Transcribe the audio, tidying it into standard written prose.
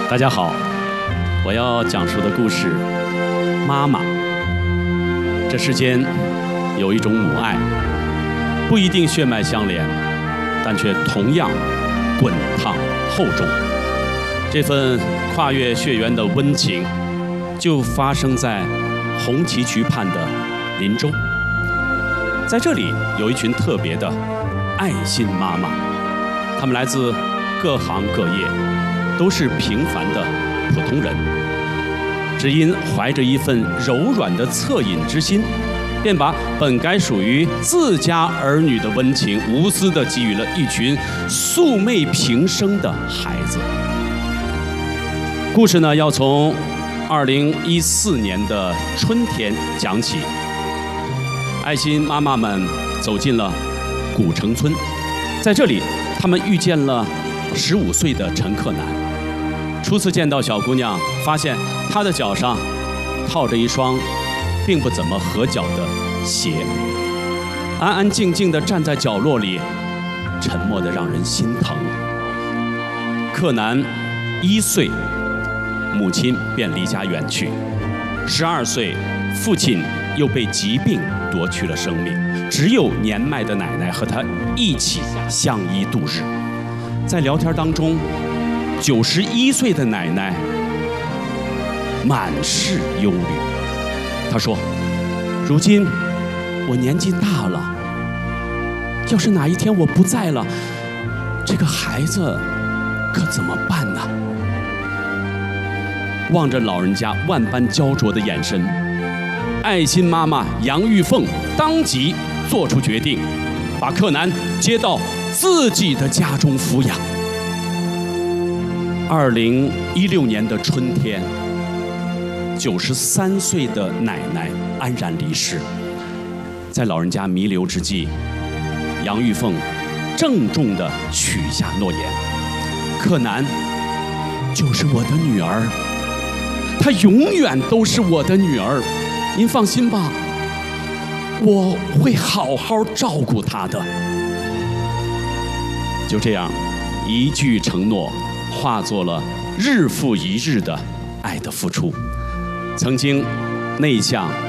大家好，我要讲述的故事《妈妈》。这世间有一种母爱，不一定血脉相连，但却同样滚烫厚重。这份跨越血缘的温情，就发生在红旗渠畔的林州。在这里有一群特别的爱心妈妈，她们来自各行各业，都是平凡的普通人，只因怀着一份柔软的恻隐之心，便把本该属于自家儿女的温情，无私地给予了一群素昧平生的孩子。故事呢，要从2014年的春天讲起。爱心妈妈们走进了古城村，在这里，他们遇见了15岁的陈克南。初次见到小姑娘，发现她的脚上套着一双并不怎么合脚的鞋，安安静静地站在角落里，沉默得让人心疼。克南1岁，母亲便离家远去；12岁，父亲又被疾病夺去了生命，只有年迈的奶奶和他一起相依度日。在聊天当中，91岁的奶奶满是忧虑。她说：“如今我年纪大了，要是哪一天我不在了，这个孩子可怎么办呢？”望着老人家万般焦灼的眼神，爱心妈妈杨玉凤当即做出决定，把克南接到自己的家中抚养。2016年的春天，93岁的奶奶安然离世。在老人家弥留之际，杨玉凤郑重地许下诺言：克南就是我的女儿，她永远都是我的女儿。您放心吧，我会好好照顾她的。就这样，一句承诺化作了日复一日的爱的付出。曾经内向